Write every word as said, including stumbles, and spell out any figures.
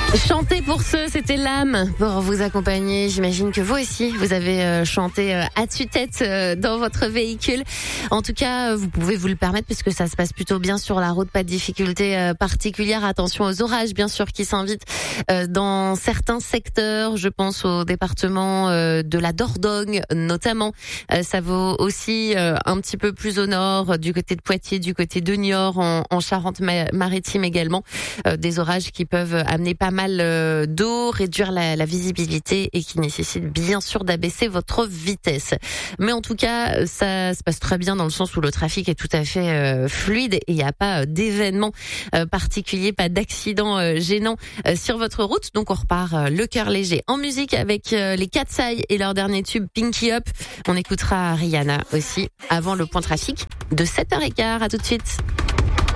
Chanter pour ceux, c'était l'âme pour vous accompagner. J'imagine que vous aussi, vous avez euh, chanté euh, à tue-tête euh, dans votre véhicule. En tout cas, vous pouvez vous le permettre puisque ça se passe plutôt bien sur la route. Pas de difficultés euh, particulières. Attention aux orages, bien sûr, qui s'invitent euh, dans certains secteurs. Je pense au département euh, de la Dordogne, notamment. Euh, ça vaut aussi euh, un petit peu plus au nord, du côté de Poitiers, du côté de Niort, en, en Charente-Maritime également. Euh, des orages qui peuvent amener pas mal d'eau, réduire la, la visibilité et qui nécessite bien sûr d'abaisser votre vitesse. Mais en tout cas, ça se passe très bien dans le sens où le trafic est tout à fait euh, fluide et il n'y a pas d'événements euh, particuliers, pas d'accidents euh, gênants euh, sur votre route. Donc on repart euh, le cœur léger en musique avec euh, les Cat's Eye et leur dernier tube Pinky Up. On écoutera Rihanna aussi avant le point trafic de sept heures quinze. À tout de suite.